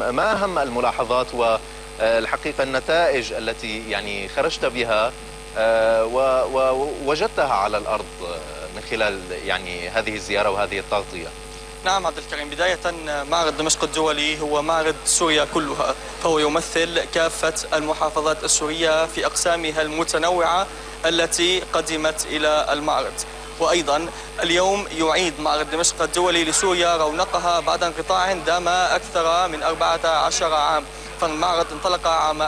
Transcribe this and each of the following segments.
ما أهم الملاحظات والحقيقة النتائج التي يعني خرجت بها ووجدتها على الأرض من خلال يعني هذه الزيارة وهذه التغطية؟ نعم عبد الكريم، بداية معرض دمشق الدولي هو معرض سوريا كلها، فهو يمثل كافة المحافظات السورية في أقسامها المتنوعة التي قدمت إلى المعرض. وأيضا اليوم يعيد معرض دمشق الدولي لسوريا رونقها بعد انقطاع دام أكثر من 14 عام. فالمعرض انطلق عام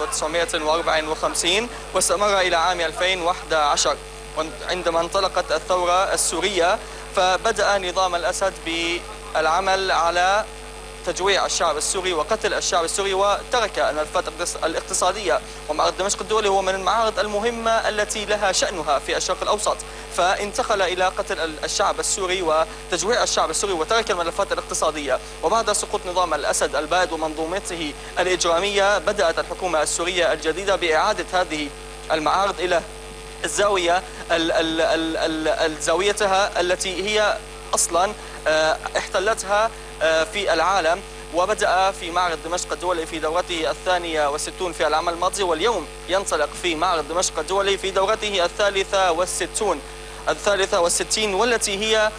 1954 واستمر إلى عام 2011، وعندما انطلقت الثورة السورية فبدأ نظام الأسد بالعمل على تجويع الشعب السوري وقتل الشعب السوري وترك الملفات الاقتصادية. ومعرض دمشق الدولي هو من المعارض المهمة التي لها شأنها في الشرق الأوسط، فانتقل إلى قتل الشعب السوري وتجويع الشعب السوري وترك الملفات الاقتصادية. وبعد سقوط نظام الأسد البائد ومنظومته الإجرامية بدأت الحكومة السورية الجديدة بإعادة هذه المعارض إلى الزاوية زاويتها التي هي أصلا احتلتها في العالم. وبدأ في معرض دمشق الدولي في دورته 62 في العام الماضي، واليوم ينطلق في معرض دمشق الدولي في دورته 63 والتي هي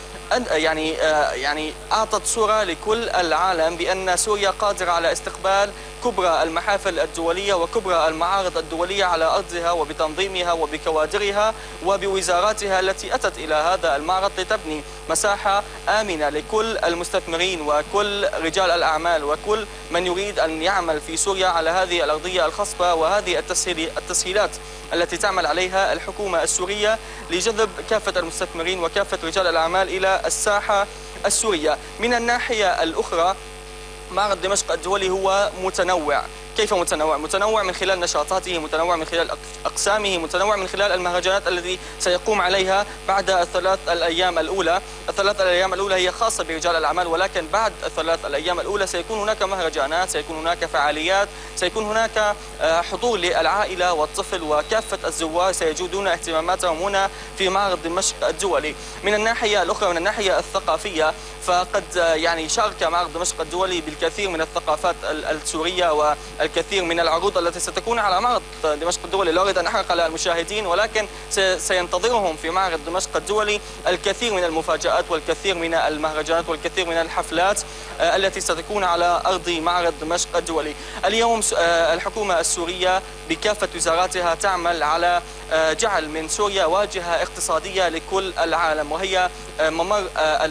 يعني أعطت صورة لكل العالم بأن سوريا قادرة على استقبال كبرى المحافل الدولية وكبرى المعارض الدولية على أرضها وبتنظيمها وبكوادرها وبوزاراتها التي أتت إلى هذا المعرض لتبني مساحة آمنة لكل المستثمرين وكل رجال الأعمال وكل من يريد أن يعمل في سوريا على هذه الأرضية الخصبة وهذه التسهيلات التي تعمل عليها الحكومة السورية لجذب كافة المستثمرين وكافة رجال الأعمال إلى الساحة السورية. من الناحية الأخرى معرض دمشق الدولي هو متنوع. كيف متنوع؟ متنوع من خلال نشاطاته، متنوع من خلال أقسامه، متنوع من خلال المهرجانات التي سيقوم عليها بعد الثلاث الأيام الأولى. الثلاث الأيام الأولى هي خاصة برجال الأعمال، ولكن بعد الثلاث الأيام الأولى سيكون هناك مهرجانات، سيكون هناك فعاليات، سيكون هناك حضور للعائلة والطفل وكافة الزوار سيجدون اهتماماتهم هنا في معرض دمشق الدولي. من الناحية الأخرى، من الناحية الثقافية، فقد يعني شارك معرض دمشق الدولي بالكثير من الثقافات السورية والكثير من العروض التي ستكون على معرض دمشق الدولي. لا أريد أن أحرق على المشاهدين، ولكن سينتظرهم في معرض دمشق الدولي الكثير من المفاجآت والكثير من المهرجانات والكثير من الحفلات التي ستكون على أرض معرض دمشق الدولي. اليوم الحكومة السورية بكافة وزاراتها تعمل على جعل من سوريا واجهة اقتصادية لكل العالم، وهي ممر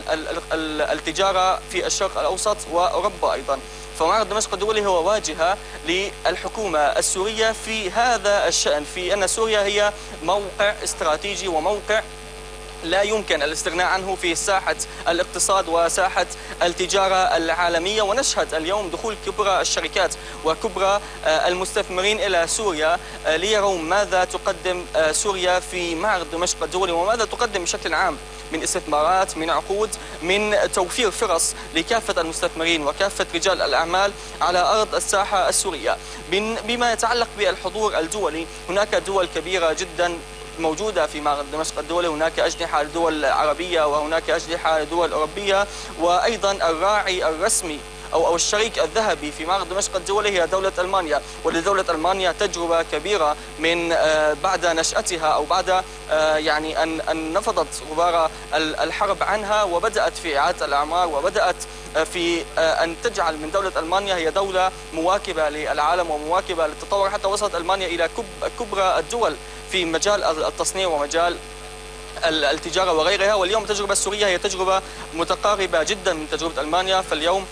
التجارة في الشرق الأوسط وأوروبا أيضا. فمعرض دمشق الدولي هو واجهة للحكومة السورية في هذا الشأن، في أن سوريا هي موقع استراتيجي وموقع لا يمكن الاستغناء عنه في ساحة الاقتصاد وساحة التجارة العالمية. ونشهد اليوم دخول كبرى الشركات وكبرى المستثمرين إلى سوريا ليروا ماذا تقدم سوريا في معرض دمشق الدولي وماذا تقدم بشكل عام من استثمارات، من عقود، من توفير فرص لكافة المستثمرين وكافة رجال الأعمال على أرض الساحة السورية. بما يتعلق بالحضور الدولي، هناك دول كبيرة جدا موجودة في معرض دمشق الدولي، هناك أجنحة لدول عربية وهناك أجنحة لدول أوروبية، وأيضا الراعي الرسمي أو الشريك الذهبي في معرض دمشق الدولي هي دولة ألمانيا. ولدولة ألمانيا تجربة كبيرة من بعد نشأتها أو بعد يعني أن نفضت غبار الحرب عنها وبدأت في إعادة الأعمار وبدأت في أن تجعل من دولة ألمانيا هي دولة مواكبة للعالم ومواكبة للتطور، حتى وصلت ألمانيا إلى كبرى الدول في مجال التصنيع ومجال التجارة وغيرها. واليوم التجربة السورية هي تجربة متقاربة جدا من تجربة ألمانيا.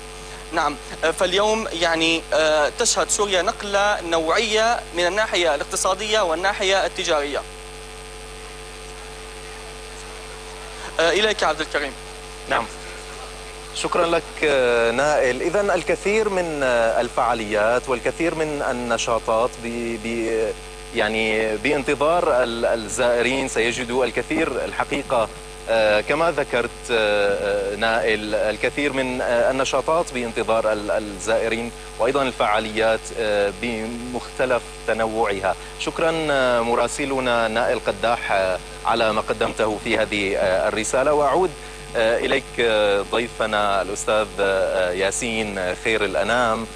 فاليوم يعني تشهد سوريا نقلة نوعية من الناحية الاقتصادية والناحية التجارية. إليك عبد الكريم. نعم، شكرا لك نائل. إذن الكثير من الفعاليات والكثير من النشاطات يعني بانتظار الزائرين سيجدوا الكثير الحقيقة كما ذكرت نائل، الكثير من النشاطات بانتظار الزائرين وأيضا الفعاليات بمختلف تنوعها. شكرا مراسلنا نائل قداح على ما قدمته في هذه الرسالة. وأعود إليك ضيفنا الأستاذ ياسين خير الأنام.